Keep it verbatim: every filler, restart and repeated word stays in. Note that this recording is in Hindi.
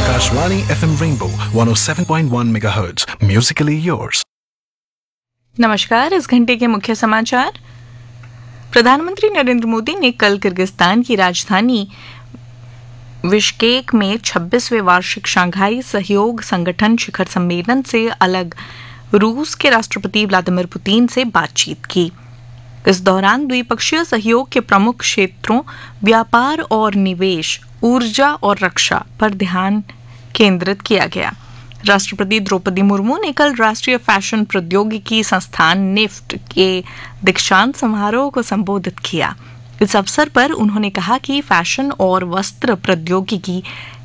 Akashvani F M Rainbow one oh seven point one megahertz. Musically yours. नमस्कार। इस घंटे के मुख्य समाचार। प्रधानमंत्री नरेंद्र मोदी ने कल किर्गिस्तान की राजधानी बिश्केक में छब्बीसवें वार्षिक शंघाई सहयोग संगठन शिखर सम्मेलन से अलग रूस के राष्ट्रपति व्लादिमीर पुतिन से बातचीत की। इस दौरान द्विपक्षीय सहयोग के प्रमुख क्षेत्रों व्यापार और निवेश, ऊर्जा और रक्षा पर ध्यान केंद्रित किया गया। राष्ट्रपति द्रौपदी मुर्मू ने कल राष्ट्रीय फैशन प्रौद्योगिकी संस्थान निफ्ट के दीक्षांत समारोह को संबोधित किया। इस अवसर पर उन्होंने कहा कि फैशन और वस्त्र प्रौद्योगिकी